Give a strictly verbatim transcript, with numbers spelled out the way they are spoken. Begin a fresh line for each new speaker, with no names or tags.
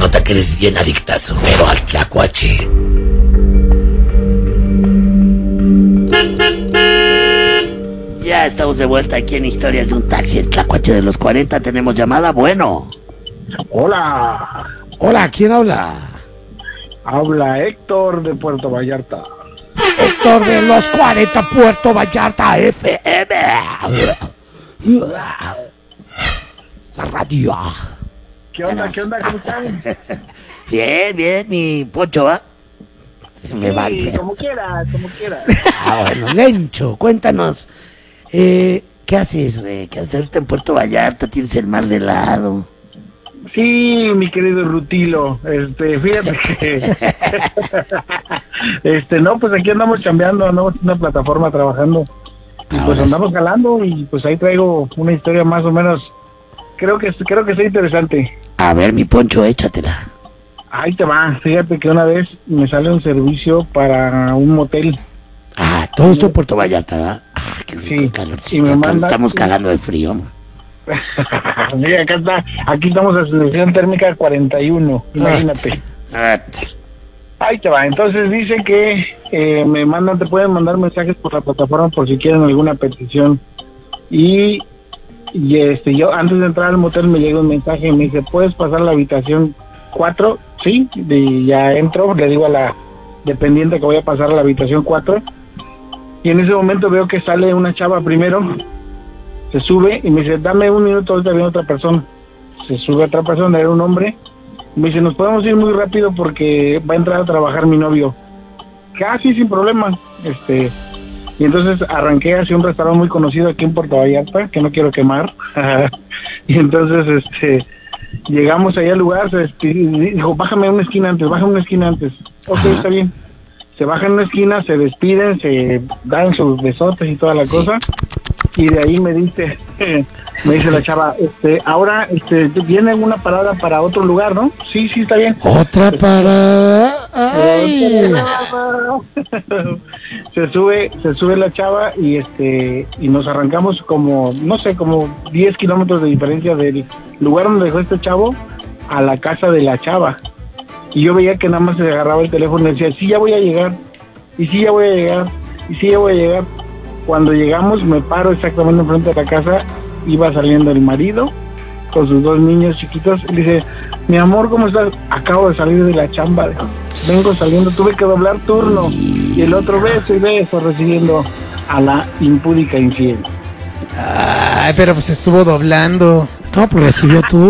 nota que eres bien adictazo, pero al tlacuache. Ya estamos de vuelta aquí en Historias de un Taxi, el tlacuache de los cuarenta. Tenemos llamada, bueno.
Hola,
Hola, ¿quién habla?
habla Héctor de Puerto Vallarta.
Héctor de los cuarenta, Puerto Vallarta F M. La radio.
¿Qué onda? ¿Qué onda? ¿Cómo están?
Bien, bien, mi Poncho, ¿va? Se me va el
Sí,
pedo.
como quieras, como quieras.
Ah, bueno, Lencho, cuéntanos. Eh, ¿Qué haces, güey? ¿Qué haces ahorita en Puerto Vallarta? ¿Tienes el mar de lado?
Sí, mi querido Rutilo, este, fíjate que, este, no, pues aquí andamos chambeando, andamos en una plataforma trabajando, y pues
Ahora sí.
andamos jalando, y pues ahí traigo una historia más o menos, creo que, creo que está interesante.
A ver, mi Poncho, échatela.
Ahí te va, fíjate que una vez me sale un servicio para un motel.
Ah, todo esto en Puerto Vallarta, ¿verdad? Ah, qué rico
Sí,
calorcito.
y me
Acá
manda-
estamos cagando de frío, ¿no?
Mira, acá está, aquí estamos a sensación térmica cuarenta y uno, imagínate.
Ah,
Ahí te va, entonces dice que eh, me mandan, te pueden mandar mensajes por la plataforma por si quieren alguna petición. Y, y este yo antes de entrar al motel me llega un mensaje y me dice, ¿puedes pasar a la habitación cuatro? Sí, y ya entro, le digo a la dependiente que voy a pasar a la habitación cuatro. Y en ese momento veo que sale una chava primero, se sube y me dice, dame un minuto, ahorita viene otra persona. Se sube otra persona, era un hombre. Me dice, nos podemos ir muy rápido porque va a entrar a trabajar mi novio. Casi sin problema. Este, y entonces arranqué hacia un restaurante muy conocido aquí en Puerto Vallarta, que no quiero quemar. Y entonces este llegamos allá al lugar, se despide- dijo, bájame una esquina antes, bájame una esquina antes. Ok,
Ajá.
está bien. Se bajan una esquina, se despiden, se dan sus besotes y toda la
Sí.
cosa. Y de ahí me dice, me dice la chava, este, ahora este, viene una parada para otro lugar, ¿no? Sí, sí, está bien.
Otra parada. Ay.
se sube, se sube la chava y este, y nos arrancamos como, no sé, como diez kilómetros de diferencia del lugar donde dejó este chavo a la casa de la chava. Y yo veía que nada más se agarraba el teléfono y decía, sí, ya voy a llegar, y sí, ya voy a llegar, y sí, ya voy a llegar. Cuando llegamos, me paro exactamente enfrente de la casa, iba saliendo el marido con sus dos niños chiquitos, y le dice, mi amor, ¿cómo estás? Acabo de salir de la chamba, vengo saliendo, tuve que doblar turno, y el otro beso y beso recibiendo a la impúdica infiel.
Ay, pero pues estuvo doblando.
No, pues recibió tú.